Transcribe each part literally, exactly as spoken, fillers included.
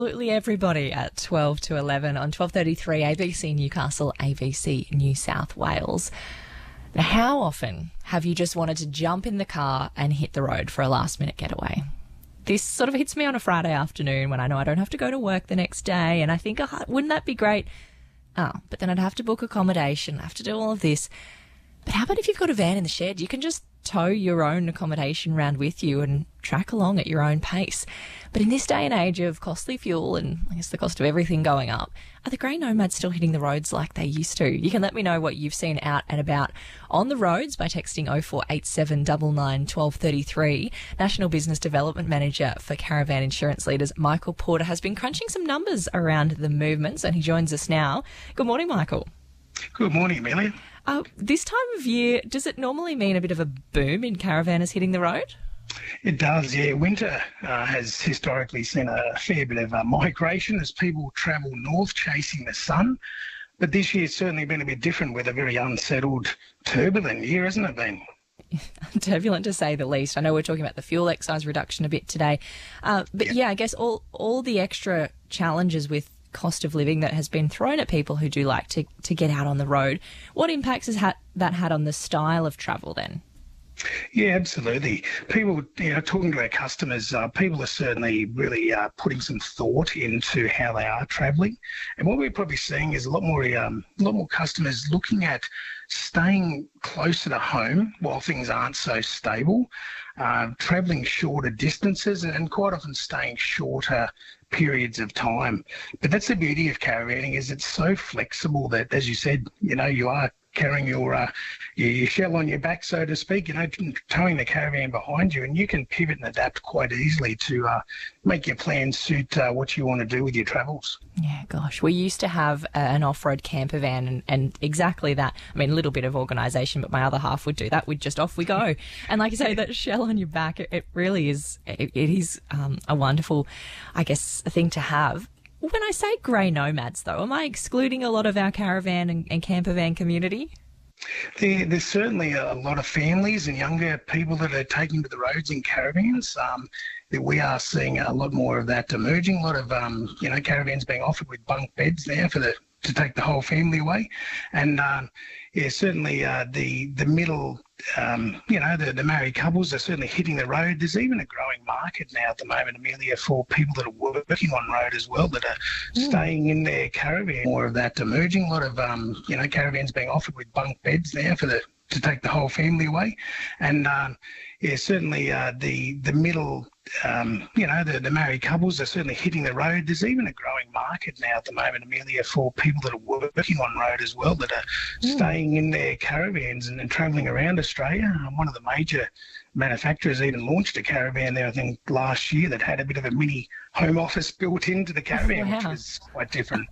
Absolutely everybody at twelve to eleven on twelve thirty-three A B C Newcastle, A B C New South Wales. Now, how often have you just wanted to jump in the car and hit the road for a last minute getaway? This sort of hits me on a Friday afternoon when I know I don't have to go to work the next day, and I think, oh, wouldn't that be great? Oh, but then I'd have to book accommodation, I have to do all of this. But how about if you've got a van in the shed? You can just tow your own accommodation round with you and track along at your own pace. But in this day and age of costly fuel and I guess the cost of everything going up, are the grey nomads still hitting the roads like they used to? You can let me know what you've seen out and about on the roads by texting oh four eight seven nine nine one two three three. National Business Development Manager for Caravan Insurance Leaders, Michael Porter, has been crunching some numbers around the movements and he joins us now. Good morning, Michael. Good morning, Amelia. Uh, this time of year, does it normally mean a bit of a boom in caravanners hitting the road? It does, yeah. Winter uh, has historically seen a fair bit of uh, migration as people travel north chasing the sun. But this year's certainly been a bit different with a very unsettled, turbulent year, hasn't it been? Turbulent to say the least. I know we're talking about the fuel excise reduction a bit today. Uh, but yeah. yeah, I guess all, all the extra challenges with cost of living that has been thrown at people who do like to, to get out on the road. What impacts has ha- that had on the style of travel then? Yeah, absolutely. People, you know, talking to our customers, uh, people are certainly really uh, putting some thought into how they are travelling. And what we're probably seeing is a lot more, um, a lot more customers looking at staying closer to home while things aren't so stable, uh, travelling shorter distances and quite often staying shorter periods of time. But that's the beauty of caravanning, is it's so flexible that, as you said, you know, you are carrying your, uh, your shell on your back, so to speak, you know, towing the caravan behind you, and you can pivot and adapt quite easily to uh, make your plans suit uh, what you want to do with your travels. Yeah, gosh, we used to have uh, an off-road camper van and, and exactly that. I mean, a little bit of organisation, but my other half would do that. We'd just off we go. And like you say, that shell on your back, it, it really is, it, it is um, a wonderful, I guess, thing to have. When I say grey nomads, though, am I excluding a lot of our caravan and, and camper van community? There, there's certainly a lot of families and younger people that are taking to the roads in caravans. Um, that we are seeing a lot more of that emerging. A lot of um, you know caravans being offered with bunk beds now for the to take the whole family away, and um, yeah, certainly uh, the the middle. Um, you know, the, the married couples are certainly hitting the road. There's even a growing market now at the moment, Amelia, for people that are working on road as well, that are mm. staying in their caravan. More of that emerging. A lot of, um, you know, caravans being offered with bunk beds now for the to take the whole family away. And, um, yeah, certainly uh, the, the middle, um, you know, the, the married couples are certainly hitting the road. There's even a growing market now at the moment, Amelia, for people that are working on road as well, that are mm. staying in their caravans and, and travelling around Australia. Um, one of the major manufacturers even launched a caravan there, I think, last year that had a bit of a mini home office built into the caravan, wow. which was quite different.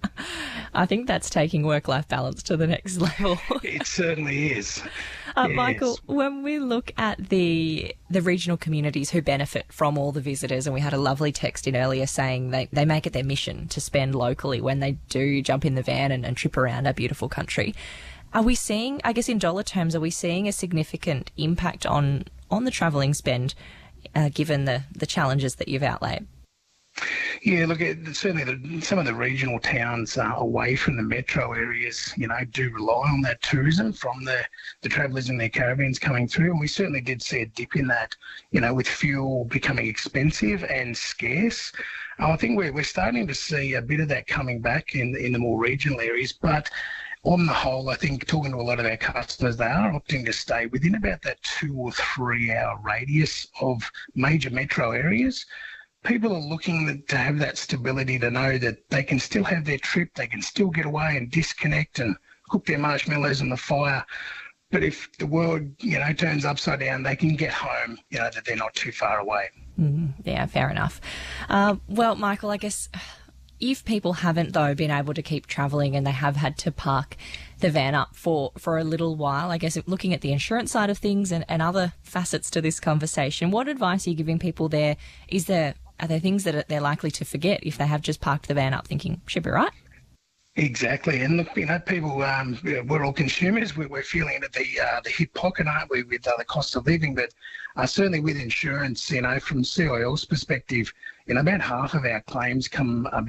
I think that's taking work-life balance to the next level. It certainly is. Uh, yes. Michael, when we look at the the regional communities who benefit from all the visitors, and we had a lovely text in earlier saying they, they make it their mission to spend locally when they do jump in the van and, and trip around our beautiful country. Are we seeing, I guess in dollar terms, are we seeing a significant impact on, on the travelling spend uh, given the, the challenges that you've outlaid? Yeah, look, certainly the, some of the regional towns uh, away from the metro areas, you know, do rely on that tourism from the, the travellers in their caravans coming through. And we certainly did see a dip in that, you know, with fuel becoming expensive and scarce. Uh, I think we're, we're starting to see a bit of that coming back in, in the more regional areas. But on the whole, I think talking to a lot of our customers, they are opting to stay within about that two or three hour radius of major metro areas. People are looking to have that stability to know that they can still have their trip, they can still get away and disconnect and cook their marshmallows on the fire. But if the world, you know, turns upside down, they can get home, you know, that they're not too far away. Mm, yeah, fair enough. Uh, well, Michael, I guess if people haven't, though, been able to keep travelling and they have had to park the van up for, for a little while, I guess looking at the insurance side of things and, and other facets to this conversation, what advice are you giving people there? Is there... Are there things that they're likely to forget if they have just parked the van up thinking, should be right? Exactly, and look, you know, people, um, we're all consumers. We're, we're feeling it at the uh, the hip pocket, aren't we, with uh, the cost of living? But uh, certainly with insurance, you know, from C I L's perspective, you know, about half of our claims come